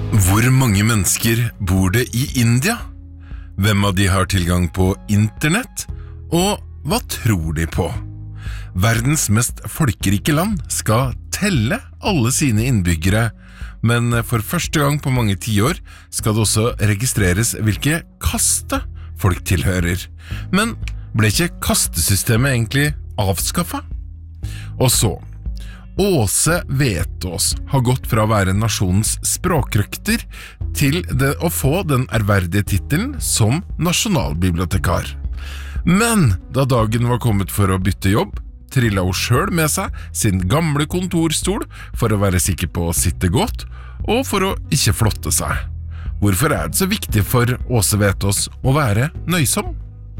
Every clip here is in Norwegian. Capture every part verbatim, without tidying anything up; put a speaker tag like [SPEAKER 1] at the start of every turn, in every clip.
[SPEAKER 1] Hvor mange mennesker bor det i India? Hvem av de har tilgang på internett? Og hva tror de på? Verdens mest folkerike land skal telle alle sine innbyggere, men for første gang på mange tiår skal det også registreres hvilke kaste folk tilhører. Men ble ikke kastesystemet egentlig avskaffet? Og så, Åse Vetås har gått fra å være nasjonens språkrøkter til det å få den ærverdige titelen som nasjonalbibliotekar. Men da dagen var kommet for å bytte jobb, trillet hun selv med seg sin gamle kontorstol for å være sikker på å sitte godt, og for å ikke flotte seg. Hvorfor er det så viktig for Åse Vetås å være nøysom?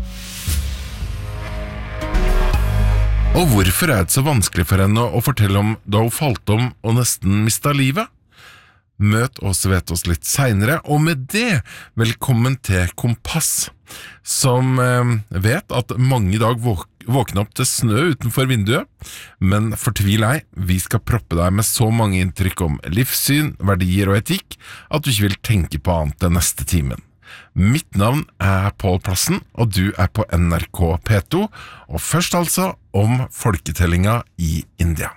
[SPEAKER 1] Og hvorfor er det så vanskelig for henne å fortelle om da hun falt om og nesten mistet livet? Møt Åse Vetås litt senere, og med det, velkommen til Kompass, som eh, vet at mange i dag våk våkner opp til snø utenfor vinduet, men fortvil ei, vi skal proppe deg med så mange inntrykk om livssyn, verdier og etikk, at du ikke vil tenke på annet den neste timen. Mitt navn er Pål Plassen, og du er på N R K P to, og først altså om folketellinga i India.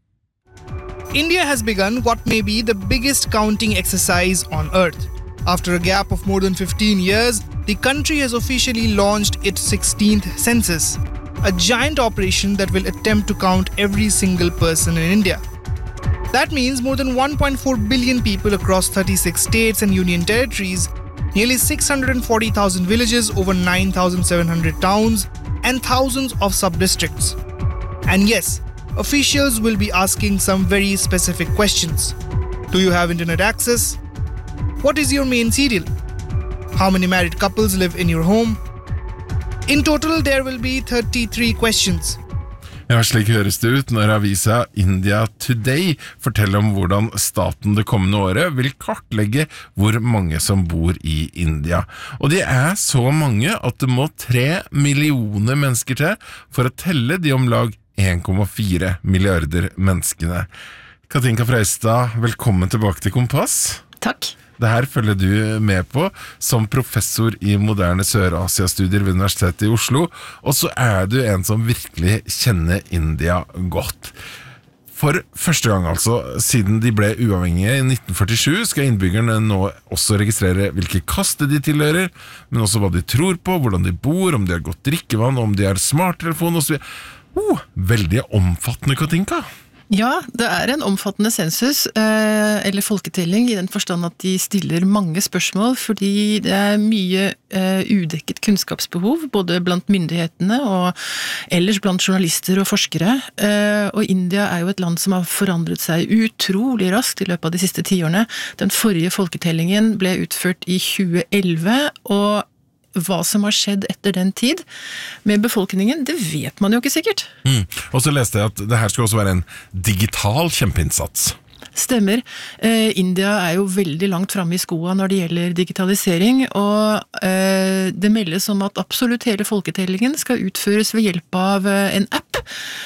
[SPEAKER 2] India has begun what may be the biggest counting exercise on earth. After a gap of more than fifteen years, the country has officially launched its sixteenth census, a giant operation that will attempt to count every single person in India. That means more than one point four billion people across thirty-six states and union territories, nearly six hundred forty thousand villages, over nine thousand seven hundred towns, and thousands of sub-districts. And yes, officials will be asking some very specific questions. Do you have internet access? What is your main serial? How many married couples live in your home? In total, there will be thirty-three questions.
[SPEAKER 1] Ja, slik høres det ut når avisa India Today forteller om hvordan staten det kommende året vil kartlegge hvor mange som bor i India. Og de er så mange at det må tre millioner mennesker til for å telle de om lag en komma fire milliarder menneskene. Katinka Freistad, velkommen tilbake til Kompass.
[SPEAKER 3] Takk.
[SPEAKER 1] Det her følger du med på som professor i moderne Sør-Asia-studier ved Universitetet i Oslo, og så er du en som virkelig kjenner India godt. For første gang altså, siden de ble uavhengige i nitten førtisju, skal innbyggerne nå også registrere hvilke kaste de tilhører, men også hva de tror på, hvordan de bor, om de har godt drikkevann, om de har smarttelefon og så videre. Oh, veldig omfattende, Katinka.
[SPEAKER 3] Ja, det er en omfattende sensus, eh, eller folketelling, i den forstand at de stiller mange spørsmål, fordi det er mye eh, udekket kunnskapsbehov, både blant myndighetene og ellers blant journalister og forskere. Eh, og India er jo et land som har forandret seg utrolig raskt i løpet av de siste tiårene. Den forrige folketellingen ble utført i tjue elleve, og hva som har skjedd etter den tid med befolkningen, det vet man jo ikke sikkert.
[SPEAKER 1] Mm. Og så leste jeg at det her skal også være en digital kjempeinnsats.
[SPEAKER 3] Stemmer. Eh, India er jo veldig langt fremme i skoa når det gjelder digitalisering, og eh, det meldes om at absolutt hele folketellingen skal utføres ved hjelp av eh, en app,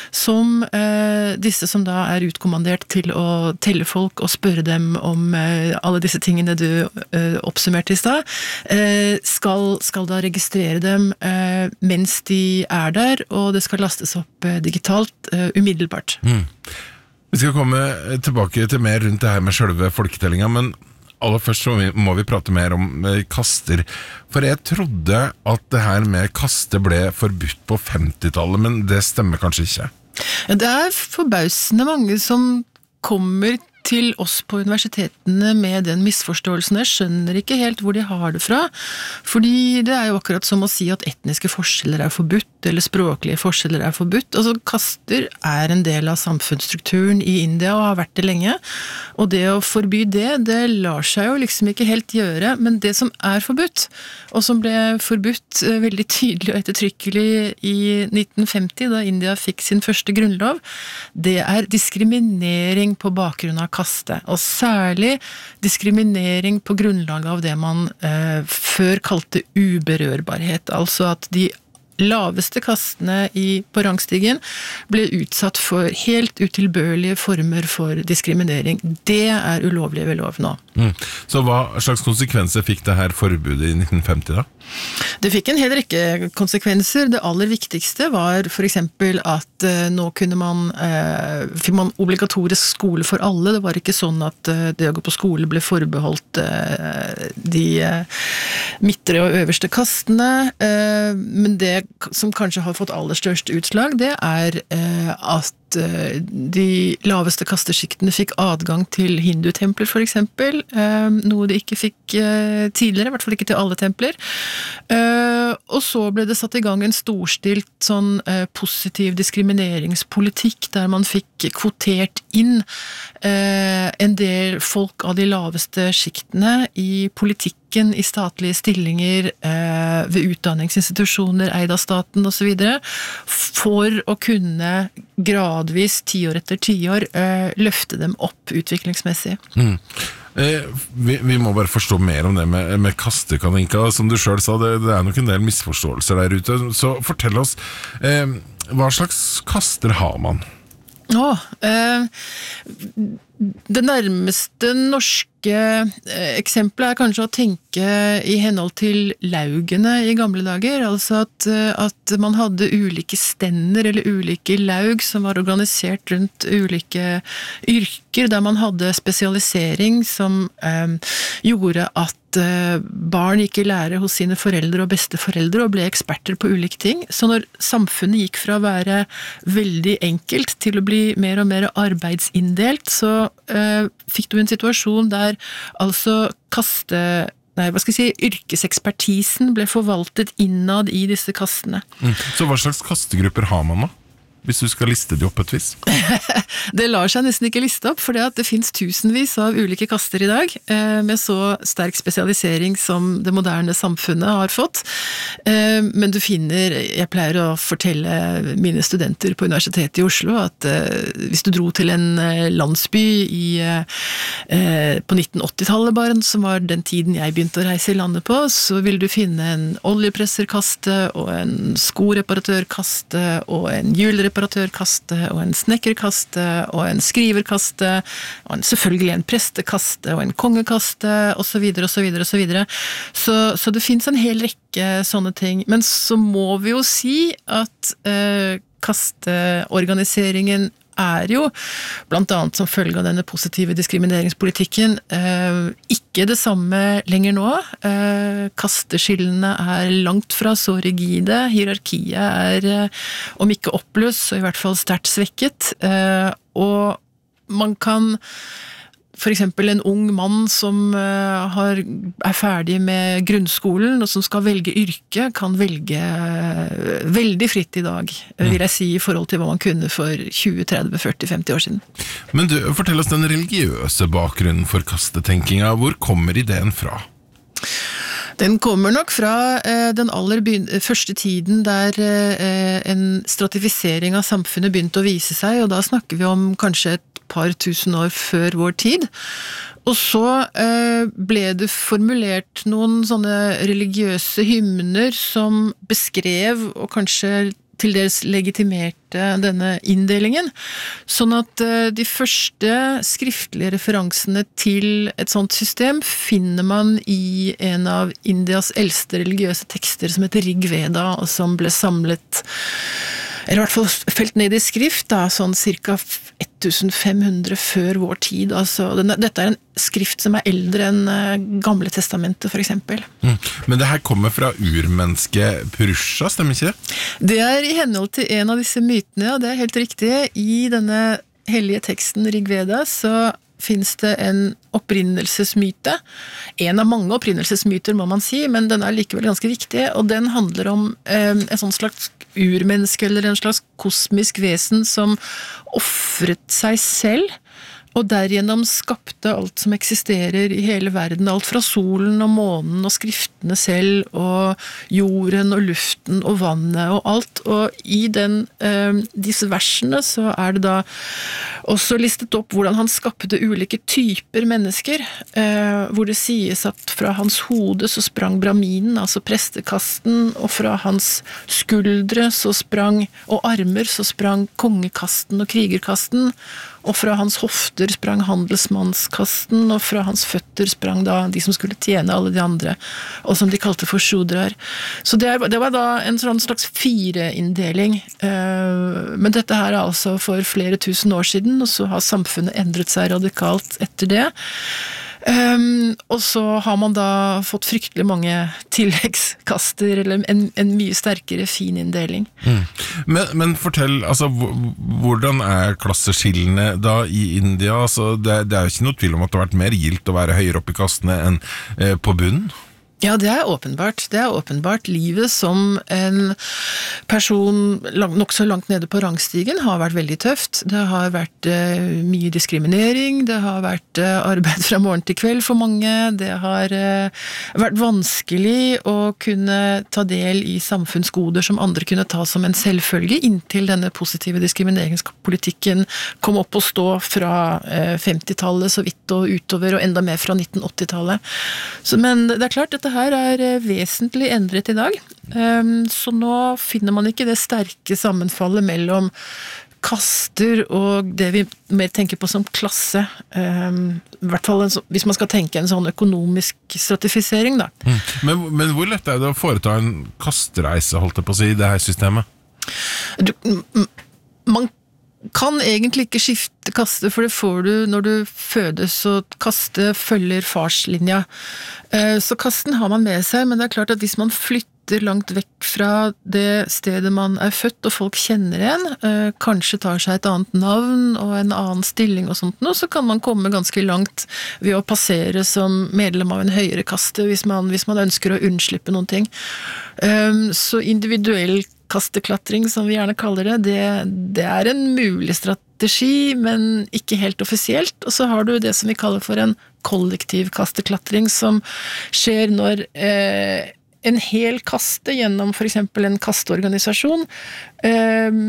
[SPEAKER 3] som eh, disse som da er utkommandert til å telle folk og spørre dem om eh, alle disse tingene du eh, oppsummerte i sted, eh, skal, skal da registrere dem eh, mens de er der, og det skal lastes opp eh, digitalt eh, umiddelbart.
[SPEAKER 1] Mm. Vi skal komme tilbake til mer rundt det her med selve folketellinga, men aller først så må vi prate mer om kaster. For jeg trodde at det her med kaster ble forbudt på femtitallet, men det stemmer kanskje ikke.
[SPEAKER 3] Det er forbausende mange som kommer til oss på universitetene med den misforståelsen. Jeg skjønner ikke helt hvor de har det fra, fordi det er jo akkurat som å si at etniske forskjeller er forbudt, eller språklige forskjeller er forbudt. Altså, kaster er en del av samfunnsstrukturen i India og har vært det lenge, og det å forby det, det lar seg jo liksom ikke helt gjøre, men det som er forbudt, og som ble forbudt veldig tydelig og ettertrykkelig i nitten femti, da India fikk sin første grunnlov, det er diskriminering på bakgrunn av kaste, og særlig diskriminering på grunnlag av det man eh, før kalte uberørbarhet, altså at de laveste kastene i, på rangstigen ble utsatt for helt utilbørlige former for diskriminering. Det er ulovlig ved lov nå.
[SPEAKER 1] Mm. Så hva slags konsekvenser fikk det her forbudet i nitten femti da?
[SPEAKER 3] Det fikk en hel rekke konsekvenser. Det aller viktigste var for eksempel at uh, nå kunne man, uh, fikk man obligatorisk skole for alle. Det var ikke sånn at uh, det å gå på skole ble forbeholdt uh, de uh, midtre og øverste kastene. Uh, men det som kanskje har fått aller størst utslag, det er uh, at de laveste kasteskiktene fikk adgang til hindutempler for eksempel, noe de ikke fikk tidligere, i hvert fall ikke til alle templer. Og så ble det satt i gang en storstilt sånn positiv diskrimineringspolitikk, der man fikk kvotert inn en del folk av de laveste skiktene i politikken, i statlige stillinger, ved utdanningsinstitusjoner, eid av staten og så videre, for å kunne gradvis, tiår etter tiår, løfte dem opp utviklingsmessig.
[SPEAKER 1] Mm. Eh, vi, vi må bare forstå mer om det med, med kastekaninka. Som du selv sa, det, det er nok en del misforståelser der ute. Så fortell oss, eh, hva slags kaster har man?
[SPEAKER 3] Å, eh, det nærmeste norske eh, eksempelet er kanskje å tenke i henhold til laugene i gamle dager, altså at, at man hadde ulike stender eller ulike laug som var organisert rundt ulike yrker, der man hadde spesialisering som eh, gjorde at barn gikk i lære hos sine foreldre og besteforeldre og ble eksperter på ulike ting. Så når samfunnet gikk fra å være veldig enkelt til å bli mer og mer arbeidsinndelt, så uh, fikk du en situasjon der altså kaste... Nei, hva skal jeg si, yrkesekspertisen ble forvaltet innad i disse kastene.
[SPEAKER 1] Mm. Så hva slags kastegrupper har man da? Hvis du skal liste de opp et vis?
[SPEAKER 3] Det lar seg nesten ikke liste opp, for det finnes tusenvis av ulike kaster i dag, med så sterk spesialisering som det moderne samfunnet har fått. Men du finner, jeg pleier å fortelle mine studenter på Universitetet i Oslo, at hvis du dro til en landsby i, på nitten åtti-tallet bare, som var den tiden jeg begynte å reise i landet på, så vil du finne en oljepresserkaste, og en skoreparatørkaste, og en hjulreparatørkaste, reparatørkaste, og en snekkerkaste, og en skriverkaste, og en, selvfølgelig en prestekaste, og en kongekaste, og så videre, og så videre, og så videre. Så, så det finnes en hel rekke sånne ting. Men så må vi jo si at eh, kasteorganiseringen er jo, blant annet som følge av denne positive diskrimineringspolitikken, eh, ikke det samme lenger nå. Eh, kasteskillene er langt fra så rigide. Hierarkiet er, eh, om ikke oppløst, så i hvert fall sterkt svekket. Eh, og man kan for eksempel en ung mann som uh, har, er ferdig med grunnskolen og som skal velge yrke, kan velge uh, veldig fritt i dag, mm. vil jeg si, i forhold til hva man kunne for tjue, tretti, førti, femti år siden.
[SPEAKER 1] Men du, fortell oss den religiøse bakgrunnen for kastetenkinga. Hvor kommer ideen fra?
[SPEAKER 3] Den kommer nok fra eh, den aller første tiden der eh, en stratifisering av samfunnet begynte å vise seg, og da snakker vi om kanskje et par tusen år før vår tid. Og så eh, ble det formulert noen sånne religiøse hymner som beskrev, og kanskje til dels legitimerte denne inndelingen, sånn at de første skriftlige referansene til et sånt system finner man i en av Indias eldste religiøse tekster som heter Rig Veda, og som ble samlet, eller i hvert fall felt ned i skrift, da, sånn cirka femten hundre før vår tid. Altså, denne, dette er en skrift som er eldre enn Gamle testamentet, for eksempel.
[SPEAKER 1] Mm. Men det her kommer fra urmennesket Purusha, stemmer ikke det?
[SPEAKER 3] Det er i henhold til en av disse mytene, og det er helt riktig. I denne hellige teksten Rig Veda så finnes det en opprinnelsesmyte. En av mange opprinnelsesmyter, må man si, men den er likevel ganske viktig, og den handler om eh, en sånn slags urmenneske eller en slags kosmisk vesen som offret seg selv og derigjennom skapte alt som eksisterer i hele verden, alt fra solen og månen og skriftene selv, og jorden og luften og vannet og alt, og i den, eh, disse versene så er det da også listet opp hvordan han skapte ulike typer mennesker, eh, hvor det sies at fra hans hode så sprang braminen, altså prestekasten, og fra hans skuldre så sprang, og armer så sprang kongekasten og krigerkasten, og fra hans hofter sprang handelsmannskasten, og fra hans føtter sprang da de som skulle tjene alle de andre, og som de kalte for shudrar. Så det, det var da en sånn slags fireindeling, men dette her er altså for flere tusen år siden, og så har samfunnet endret seg radikalt etter det. Um, og så har man da fått fryktelig mange tilleggskaster, eller en, en mye sterkere fin inndeling.
[SPEAKER 1] Mm. Men, men fortell, altså, hvordan er klasseskillene da i India? Altså, det, det er jo ikke noe tvil om at det har vært mer gildt å være høyere oppe i kastene enn eh, på bunnen?
[SPEAKER 3] Ja, det er åpenbart. Det er åpenbart. Livet som en person lang, nok så langt nede på rangstigen har vært veldig tøft. Det har vært eh, mye diskriminering, det har vært eh, arbeid fra morgen til kveld for mange, det har eh, vært vanskelig å kunne ta del i samfunnsgoder som andre kunne ta som en selvfølge, inntil denne positive diskrimineringspolitikken kom opp og stå fra eh, femtitallet så vidt og utover, og enda mer fra nitten åttitallet. Så, men det er klart, dette her er vesentlig endret i dag, så nå finner man ikke det sterke sammenfallet mellom kaster og det vi mer tenker på som klasse, i hvert fall hvis man skal tenke en sånn økonomisk stratifisering da.
[SPEAKER 1] Mm. Men, men hvor lett er det å foreta en kastreise, holdt jeg på å si, i det her systemet?
[SPEAKER 3] Du, man kan egentlig ikke skifte kaste, for det får du når du fødes, og kaste følger farslinja. Så kasten har man med seg, men det er klart at hvis man flytter langt vekk fra det stedet man er født, og folk kjenner en, kanskje tar seg et annet navn og en annen stilling og sånt, så kan man komme ganske langt ved å passere som medlem av en høyere kaste, hvis man, hvis man ønsker å unnslippe noen ting. Så individuell kasteklatring, som vi gjerne kaller det, det, det er en mulig strategi, men ikke helt offisielt. Og så har du det som vi kaller for en kollektiv kasteklatring, som skjer når eh, en hel kaste gjennom for eksempel en kasteorganisasjon eh,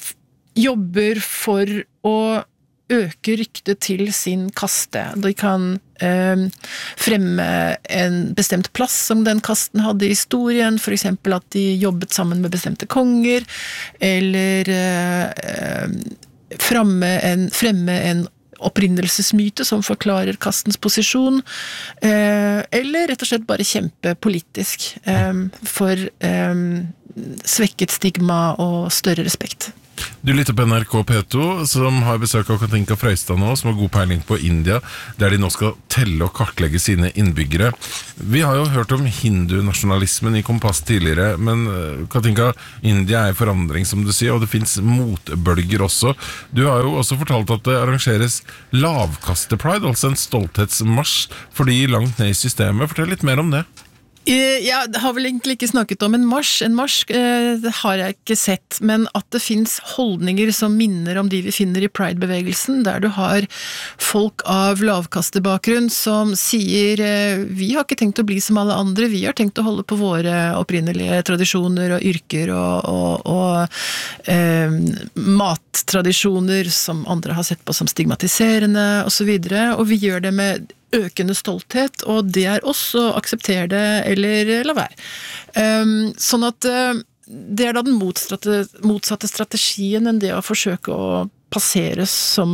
[SPEAKER 3] jobber for å øke ryktet til sin kaste. De kan eh, fremme en bestemt plass som den kasten hadde i historien, for eksempel at de jobbet sammen med bestemte konger, eller eh, fremme en, fremme en opprinnelsesmyte som forklarer kastens posisjon, eh, eller rett og slett bare kjempe politisk eh, for eh, svekket stigma og større respekt.
[SPEAKER 1] Du lytter på N R K P to, som har besøk av Katinka Frøystad nå, som har god peiling på India, der de nå skal telle og kartlegge sine innbyggere. Vi har jo hørt om hindunasjonalismen i Kompass tidligere, men Katinka, India er i forandring, som du sier, og det finnes motbølger også. Du har jo også fortalt at det arrangeres lavkaste-pride, altså en stolthetsmarsj for de langt ned i systemet. Fortell litt mer om det.
[SPEAKER 3] Jeg har vel egentlig ikke snakket om en marsj. En marsj eh, det har jeg ikke sett, men at det finnes holdninger som minner om de vi finner i Pride-bevegelsen, der du har folk av lavkastebakgrunn som sier eh, vi har ikke tenkt å bli som alle andre, vi har tenkt å holde på våre opprinnelige tradisjoner og yrker og, og, og eh, mattradisjoner som andre har sett på som stigmatiserende og så videre, og vi gjør det med økende stolthet, og det er oss å akseptere det eller la være. Um, sånn at uh, det er da den motsatte, motsatte strategien enn det å forsøke å passeres som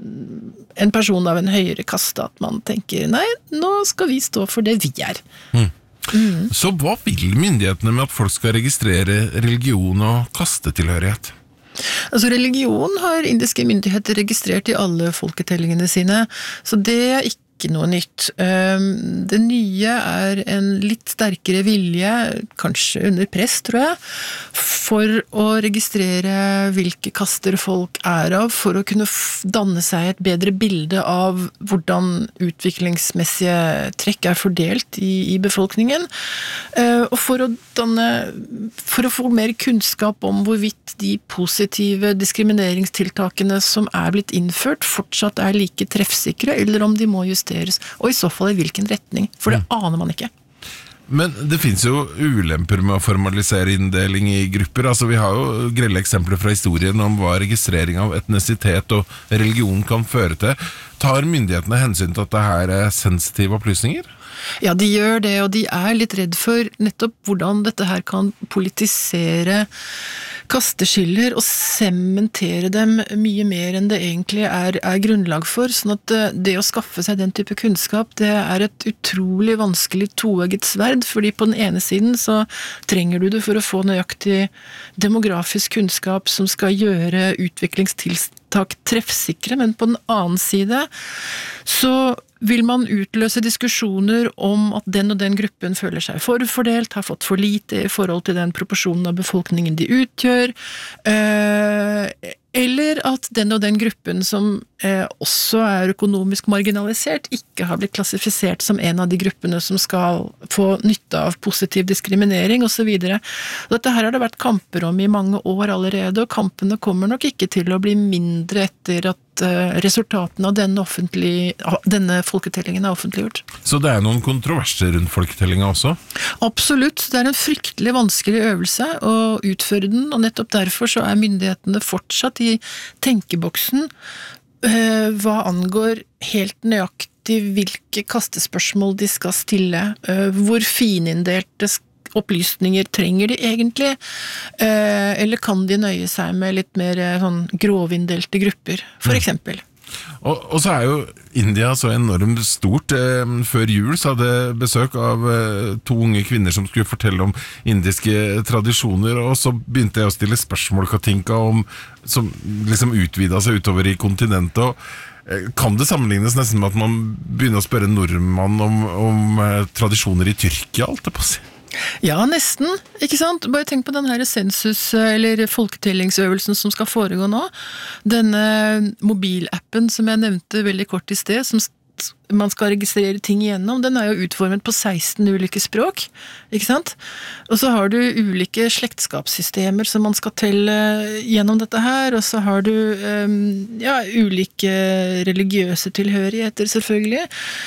[SPEAKER 3] en person av en høyere kaste, at man tenker, nei, nå skal vi stå for det vi er.
[SPEAKER 1] Mm. Mm. Så hva vil myndighetene med at folk skal registrere religion og kastetilhørighet?
[SPEAKER 3] Altså religion har indiske myndigheter registrert i alle folketellingene sine, så det er ikke ikke noe nytt. Det nye er en litt sterkere vilje, kanskje under press, tror jeg, for å registrere hvilke kaster folk er av, for å kunne danne seg et bedre bilde av hvordan utviklingsmessige trekk er fordelt i, i befolkningen, og for å danne, for å få mer kunnskap om hvorvidt de positive diskrimineringstiltakene som er blitt innført, fortsatt er like treffsikre, eller om de må justeres, og i så fall i hvilken retning, for det aner man ikke.
[SPEAKER 1] Men det finnes jo ulemper med å formalisere inndeling i grupper. Altså, vi har jo grelle eksempler fra historien om hva registrering av etnisitet og religion kan føre til. Tar myndighetene hensyn til at det her er sensitive opplysninger?
[SPEAKER 3] Ja, de gjør det, og de er litt redd for nettopp hvordan dette her kan politisere kasteskiller og sementere dem mye mer enn det egentlig er, er grunnlag for, sånn at det å skaffe seg den type kunnskap, det er et utrolig vanskelig toegget sverd, fordi på den ene siden så trenger du det for å få nøyaktig demografisk kunnskap som skal gjøre utviklingstiltak treffsikre, men på den annen side så vil man utløse diskusjoner om at den og den gruppen føler seg forfordelt, har fått for lite i forhold til den proporsjonen av befolkningen de utgjør, eller at den og den gruppen som også er økonomisk marginalisert, ikke har blitt klassifisert som en av de gruppene som skal få nytte av positiv diskriminering, og så videre. Dette her har det vært kamper om i mange år allerede, og kampene kommer nok ikke til å bli mindre etter at resultatene av denne, denne folketellingen er offentliggjort.
[SPEAKER 1] Så det er noen kontroverser rundt folketellingen også?
[SPEAKER 3] Absolutt. Det er en fryktelig vanskelig øvelse å utføre den, og nettopp derfor så er myndighetene fortsatt i tenkeboksen eh, hva angår helt nøyaktig hvilke kastespørsmål de skal stille, eh, hvor finindelte opplysninger trenger de egentlig, eller kan de nøye seg med litt mer sånn grovindelte grupper, for eksempel.
[SPEAKER 1] Og, og så er jo India så enormt stort. Før jul så hadde jeg besøk av to unge kvinner som skulle fortelle om indiske tradisjoner, og så begynte jeg å stille spørsmål, Katinka, om, som liksom utvidet seg utover i kontinentet, og kan det sammenlignes nesten med at man begynner å spørre nordmann om, om tradisjoner i Tyrkia, alt det på å si?
[SPEAKER 3] Ja, nesten, ikke sant? Bare tenk på den her sensus- eller folketellingsøvelsen som skal foregå nå. Denne mobilappen som jeg nevnte veldig kort i sted, som man skal registrere ting igjennom, den er jo utformet på seksten ulike språk, ikke sant? Og så har du ulike slektskapssystemer som man skal telle gjennom dette her, og så har du ja, ulike religiøse tilhørigheter selvfølgelig,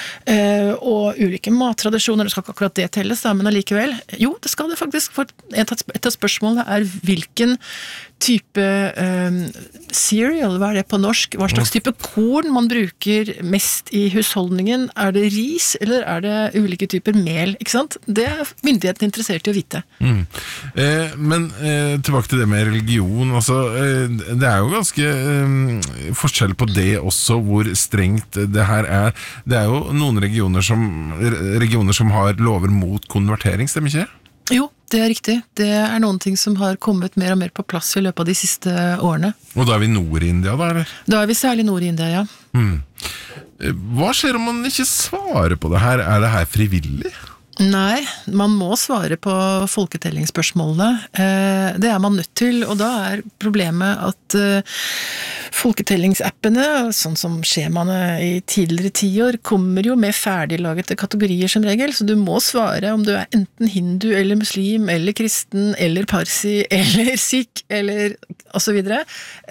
[SPEAKER 3] og ulike mattradisjoner. Det skal ikke akkurat det telles da, men allikevel. Jo, det skal det faktisk, for et av spørsmålene er hvilken type um, cereal, hva er det på norsk? Hva slags type korn man bruker mest i husholdningen? Er det ris, eller er det ulike typer mel, ikke sant? Det er myndighetene interessert i å vite.
[SPEAKER 1] Mm. Eh, men eh, tilbake til det med religion, altså, eh, det er jo ganske eh, forskjell på det også, hvor strengt det her er. Det er jo noen regioner som, regioner som har lover mot konvertering, stemmer ikke det?
[SPEAKER 3] Jo, det er riktig. Det er noen ting som har kommet mer og mer på plass i løpet av de siste årene.
[SPEAKER 1] Og da er vi Nord-India da, eller?
[SPEAKER 3] Da er vi særlig Nord-India, ja.
[SPEAKER 1] Mm. Hva skjer om man ikke svarer på det her? Er det her frivillig?
[SPEAKER 3] Nei, man må svare på folketellingsspørsmålene. Det er man nødt til, og da er problemet at folketellingsappene, sånn som skjemaene i tidligere tiår, kommer jo med ferdiglagete kategorier som regel, så du må svare om du er enten hindu eller muslim, eller kristen, eller parsi, eller sikh, eller og så videre.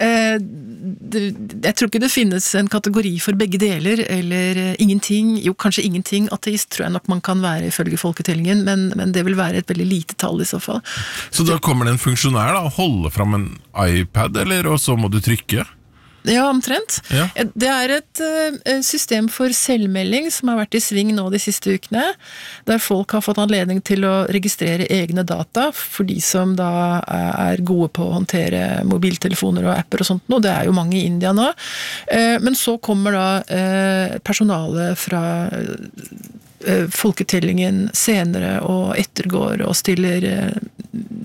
[SPEAKER 3] Jeg tror ikke det finnes en kategori for begge deler, eller ingenting, jo kanskje ingenting, ateist tror jeg nok man kan være ifølge folketellingen, men, men det vil være et veldig lite tall i så fall.
[SPEAKER 1] Så da kommer det en funksjonær da, holde fram en iPad, eller, og så må du trykke?
[SPEAKER 3] Ja, omtrent.
[SPEAKER 1] Ja.
[SPEAKER 3] Det er et uh, system for selvmelding som har vært i sving nå de siste ukene, der folk har fått anledning til å registrere egne data for de som da er gode på å håndtere mobiltelefoner og apper og sånt nå. Det er jo mange i India nå. Uh, men så kommer da uh, personalet fra uh, folketellingen senere og ettergår og stiller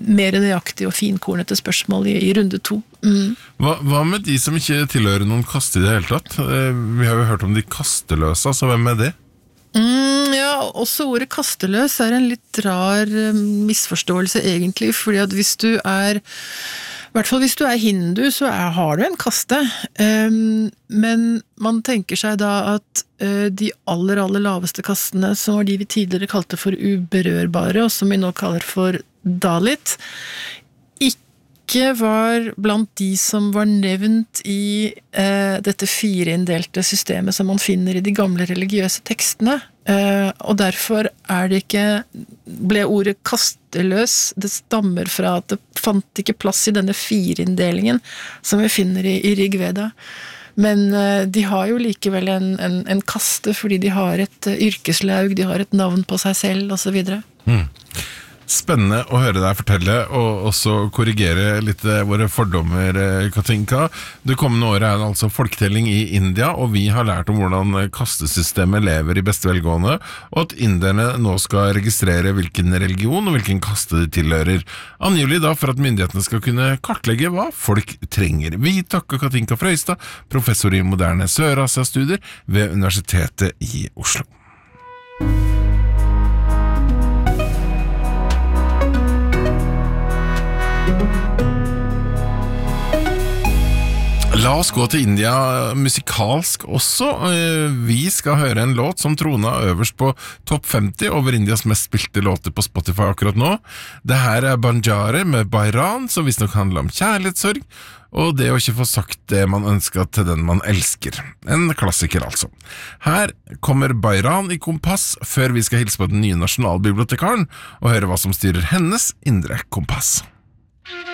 [SPEAKER 3] mer nøyaktig og finkornete spørsmål i, i runde to. Mm.
[SPEAKER 1] Hva, hva med de som ikke tilhører noen kaste i det hele tatt? Eh, Vi har jo hørt om de kasteløse, altså hvem er det?
[SPEAKER 3] Mm, ja, også ordet kasteløs er en litt rar eh, misforståelse egentlig, fordi at hvis du er, i hvert fall hvis du er hindu, så er, har du en kaste, um, men man tenker seg da at uh, de aller, aller laveste kastene, som var de vi tidligere kalte for uberørbare, og som vi nå kaller for Dalit, ikke var blant de som var nevnt i eh, dette fireinndelte systemet som man finner i de gamle religiøse tekstene. Eh, og derfor er det ikke, ble ordet kasteløs, det stammer fra at det fant ikke plass i denne fireinndelingen som vi finner i, i Rigveda. Men eh, de har jo likevel en, en, en kaste fordi de har et uh, yrkeslaug, de har et navn på seg selv og så videre.
[SPEAKER 1] Mm. Spennende å høre deg fortelle, og også korrigere litt våre fordommer, Katinka. Det kommende året er det altså folketelling i India, og vi har lært om hvordan kastesystemet lever i beste velgående, og at inderne nå skal registrere hvilken religion og hvilken kaste de tilhører. Angivelig da for at myndighetene skal kunne kartlegge hva folk trenger. Vi takker Katinka Frøystad, professor i moderne Sør-Asia-studier ved Universitetet i Oslo. La oss gå til India musikalsk også. Vi skal høre en låt som trona øverst på topp femti over Indias mest spilte låter på Spotify akkurat nå. Det her er Banjare med Bairan, som visstnok handler om kjærlighetssorg, og det å ikke få sagt det man ønsker til den man elsker. En klassiker altså. Her kommer Bairan i kompass, før vi skal hilse på den nye nasjonalbibliotekaren, og høre hva som styrer hennes indre kompass.